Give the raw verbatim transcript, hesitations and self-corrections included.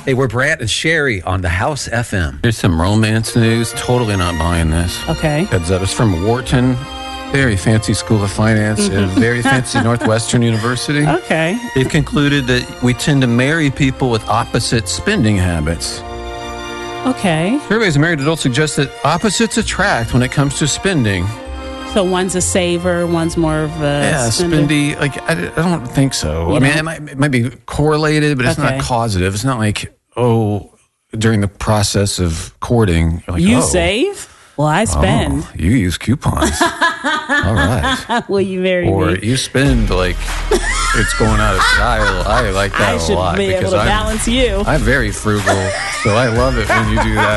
Hey, we're Brant and Sherry on the House F M. Here's some romance news. Totally not buying this. Okay. Heads up. It's from Wharton. Very fancy school of finance and very fancy Northwestern University. Okay. They've concluded that we tend to marry people with opposite spending habits. Okay. Surveys of married adults suggest that opposites attract when it comes to spending. So one's a saver, one's more of a Yeah, spender. spendy. Like, I, I don't think so. You I mean, don't? it might, it might be correlated, but it's Okay. not causative. It's not like, oh, during the process of courting, you're like, You oh, save? Well, I spend. Oh, you use coupons. All right. Will you marry Or me? you spend like it's going out of style. I like that I a should lot be able because to I'm, balance you. I'm very frugal, so I love it when you do that.